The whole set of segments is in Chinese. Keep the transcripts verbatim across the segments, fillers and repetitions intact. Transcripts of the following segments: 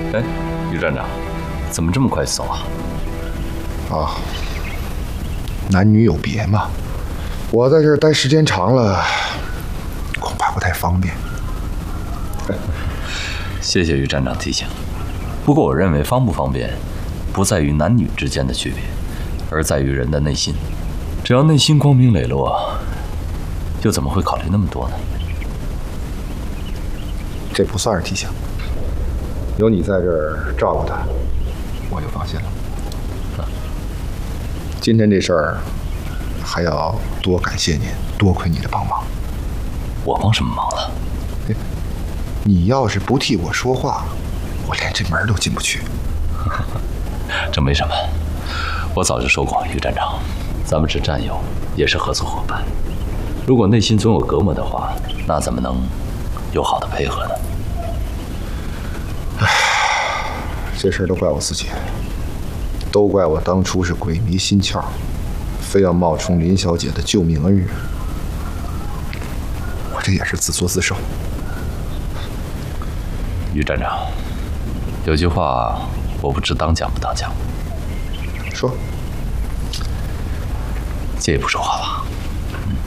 哎，于站长，怎么这么快走啊？ 啊，男女有别嘛。我在这儿待时间长了，恐怕不太方便。 谢谢于站长提醒。不过我认为方不方便，不在于男女之间的区别，而在于人的内心。只要内心光明磊落，又怎么会考虑那么多呢？ 这不算是提醒，有你在这儿照顾他，我就放心了。啊，今天这事儿还要多感谢您，多亏你的帮忙。 我帮什么忙了？ 你要是不替我说话，我连这门都进不去。 这没什么，我早就说过，于站长，咱们是战友，也是合作伙伴。如果内心总有隔膜的话，那怎么能友好的配合呢？ 唉，这事儿都怪我自己，都怪我当初是鬼迷心窍，非要冒充林小姐的救命恩人。我这也是自作自受。 于站长，有句话我不知当讲不当讲。 说。 借一步说话吧。嗯。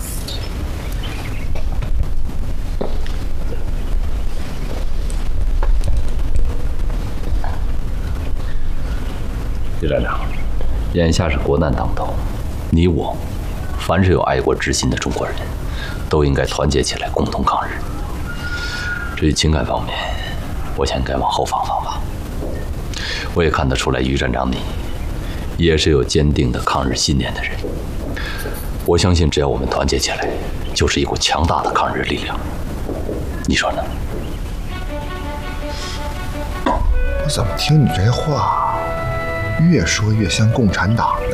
于站长，眼下是国难当头，你我，凡是有爱国之心的中国人，都应该团结起来，共同抗日。至于情感方面，我想应该往后放放吧。我也看得出来，于站长你也是有坚定的抗日信念的人。我相信，只要我们团结起来，就是一股强大的抗日力量。你说呢？ 我怎么听你这话，越说越像共产党的？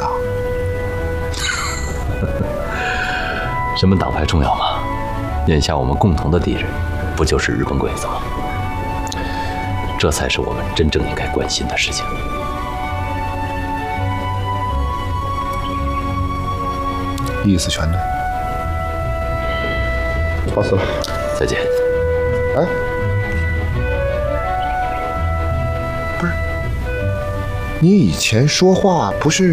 什么党派重要吗？眼下我们共同的敌人，不就是日本鬼子吗？这才是我们真正应该关心的事情。 意思全对，告辞了， 再见。 哎，不是，你以前说话不是